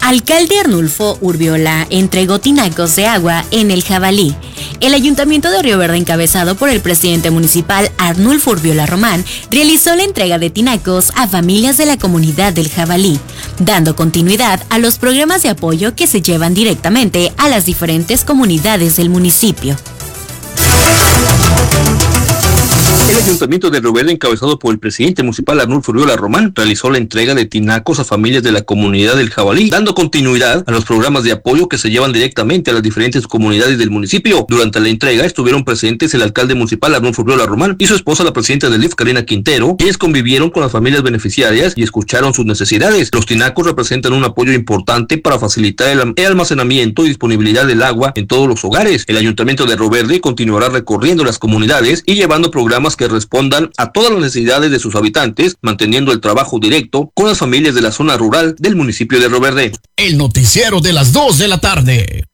Alcalde Arnulfo Urbiola entregó tinacos de agua en el Jabalí. El Ayuntamiento de Río Verde, encabezado por el presidente municipal Arnulfo Urbiola Román, realizó la entrega de tinacos a familias de la comunidad del Jabalí, dando continuidad a los programas de apoyo que se llevan directamente a las diferentes comunidades del municipio. El Ayuntamiento de Río Verde, encabezado por el presidente municipal Arnulfo Urbiola Román, realizó la entrega de tinacos a familias de la comunidad del Jabalí, dando continuidad a los programas de apoyo que se llevan directamente a las diferentes comunidades del municipio. Durante la entrega estuvieron presentes el alcalde municipal Arnulfo Urbiola Román y su esposa, la presidenta del DIF, Karina Quintero, quienes convivieron con las familias beneficiarias y escucharon sus necesidades. Los tinacos representan un apoyo importante para facilitar el almacenamiento y disponibilidad del agua en todos los hogares. El Ayuntamiento de Río Verde continuará recorriendo las comunidades y llevando programas que respondan a todas las necesidades de sus habitantes, manteniendo el trabajo directo con las familias de la zona rural del municipio de Río Verde. El noticiero de las 2 de la tarde.